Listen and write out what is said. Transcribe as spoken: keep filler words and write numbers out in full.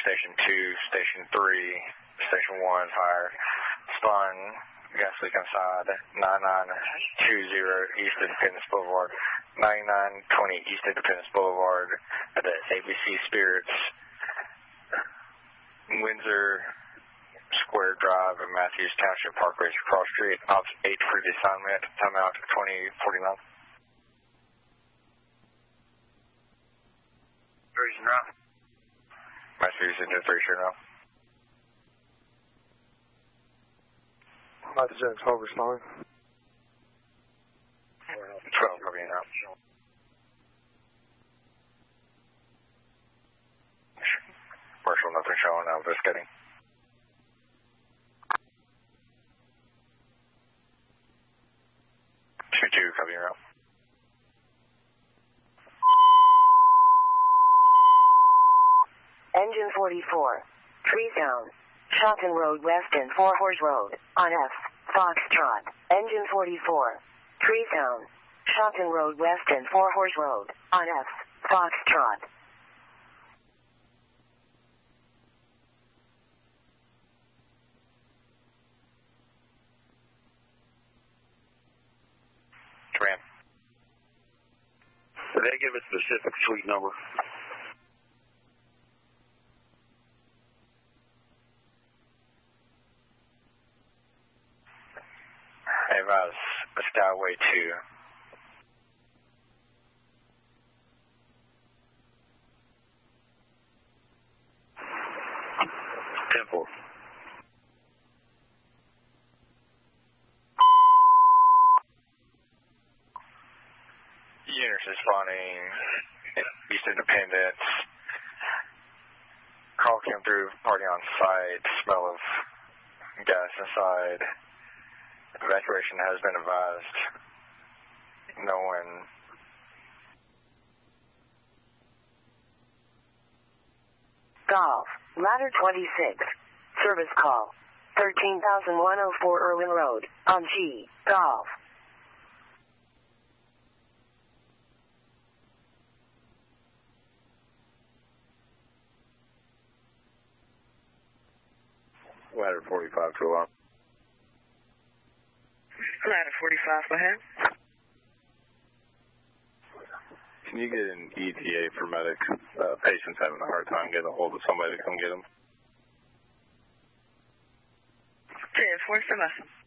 Station two, Station three, Station one, fire. Spun, gas leak inside, nine nine two zero East Independence Boulevard, ninety-nine twenty East Independence Boulevard at the A B C Spirits, Windsor Square Drive and Matthews Township Parkway, Cross Street, Ops eight for the assignment, timeout twenty forty-nine. Reason now. Matthews into three, sure now. Matthews James, twelve, responding. twelve, copy now. Commercial, nothing showing now, just getting. two two, copy now. Engine forty-four, tree down, Shelton Road West and Four Horse Road, on F, Foxtrot. Engine forty-four, tree down, Shelton Road West and Four Horse Road, on F, Foxtrot. Command. Did they give a specific suite number? Advise Skyway two. ten four. Units responding, East Independence. Call came through, party on site, smell of gas inside. Evacuation has been advised. No one. Golf, ladder twenty-six, service call, thirteen thousand one oh four Irwin Road, on G, Golf. Ladder forty-five to alarm. Ladder forty-five, go ahead. Can you get an E T A for medics? Uh, patient's having a hard time getting a hold of somebody to come get them. ten four, seven.